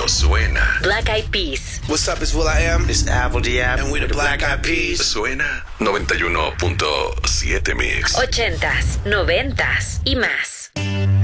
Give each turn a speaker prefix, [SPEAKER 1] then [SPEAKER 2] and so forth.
[SPEAKER 1] suena.
[SPEAKER 2] Black Eyed Peas.
[SPEAKER 3] What's up, it's will.i.am.
[SPEAKER 4] It's Apple D.App.
[SPEAKER 3] And we're the Black Eyed Peas.
[SPEAKER 1] Suena 91.7 Mix.
[SPEAKER 2] 80s, 90s y más.